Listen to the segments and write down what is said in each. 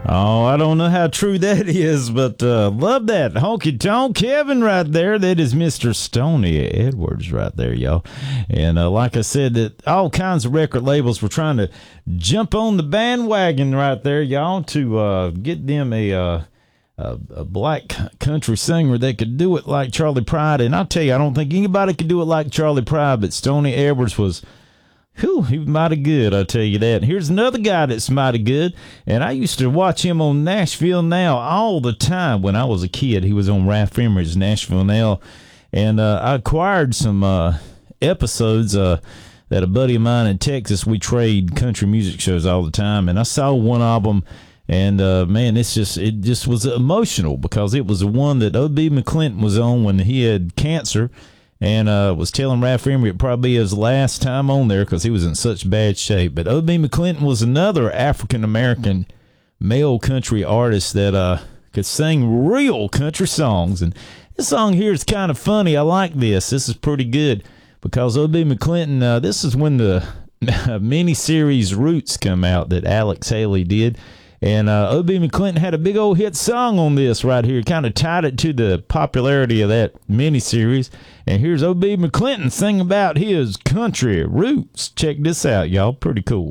Oh, I don't know how true that is, but love that honky tonk Kevin right there. That is Mr. Stoney Edwards right there, y'all. And like I said, that all kinds of record labels were trying to jump on the bandwagon right there, y'all, to get them a black country singer that could do it like Charlie Pride. And I'll tell you, I don't think anybody could do it like Charlie Pride, but Stoney Edwards was. Whew, he was mighty good, I'll tell you that. Here's another guy that's mighty good, and I used to watch him on Nashville Now all the time when I was a kid. He was on Ralph Emery's Nashville Now, and I acquired some episodes that a buddy of mine in Texas, we trade country music shows all the time, and I saw one of them, and man, it just was emotional because it was the one that O.B. McClinton was on when he had cancer. And was telling Ralph Emery it'd probably be his last time on there because he was in such bad shape. But O.B. McClinton was another African-American male country artist that could sing real country songs. And this song here is kind of funny. I like this. This is pretty good because O.B. McClinton, this is when the miniseries Roots come out that Alex Haley did. And O.B. McClinton had a big old hit song on this right here. Kind of tied it to the popularity of that miniseries. And here's O.B. McClinton singing about his country roots. Check this out, y'all. Pretty cool.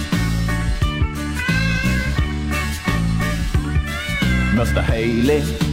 Mr. Haley,